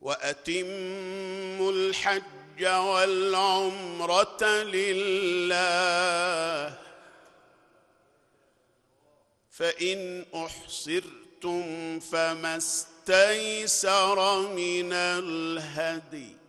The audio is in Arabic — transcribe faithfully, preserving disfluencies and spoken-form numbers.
وأتموا الحج والعمرة لله، فإن أحصرتم فما استيسر من الهدي،